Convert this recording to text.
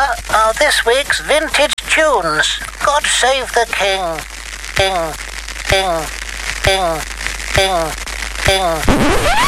are this week's vintage tunes. God save the king. King, king, king, king, king.